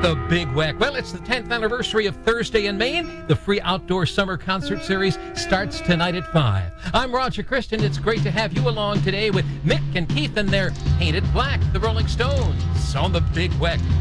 The Big Weck. Well, it's the 10th anniversary of Thursday in Maine. The free outdoor summer concert series starts tonight at 5. I'm Roger Christian. It's great to have you along today with Mick and Keith and their Painted Black, the Rolling Stones, on the Big Weck.